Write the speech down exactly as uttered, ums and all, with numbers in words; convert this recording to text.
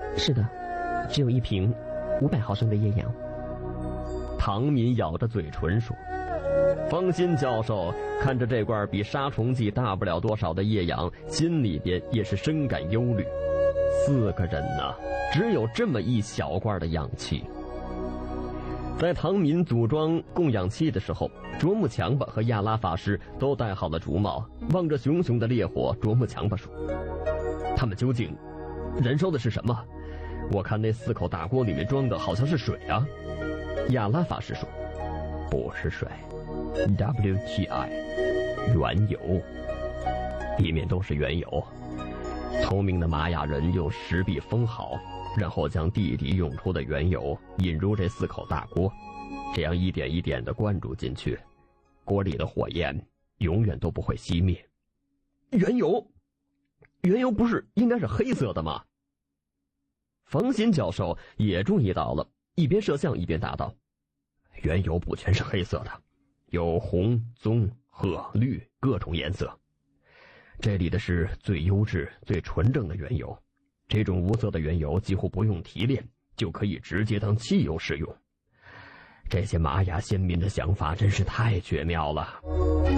是的，只有一瓶五百毫升的液氧。 唐敏咬着嘴唇说。方心教授看着这罐比杀虫剂大不了多少的液氧，心里边也是深感忧虑。四个人呢，只有这么一小罐的氧气。在唐敏组装供氧器的时候，卓木强巴和亚拉法师都戴好了竹帽，望着熊熊的烈火，卓木强巴说：他们究竟燃烧的是什么？我看那四口大锅里面装的好像是水啊。亚拉法师说：不是水， W T I 原油，里面都是原油。聪明的玛雅人用石壁封好，然后将地底涌出的原油引入这四口大锅，这样一点一点地灌注进去，锅里的火焰永远都不会熄灭。原油，原油不是应该是黑色的吗？方心教授也注意到了，一边摄像一边答道：原油不全是黑色的，有红、棕、褐、绿各种颜色。这里的是最优质最纯正的原油，这种无色的原油几乎不用提炼就可以直接当汽油使用。这些玛雅先民的想法真是太绝妙了。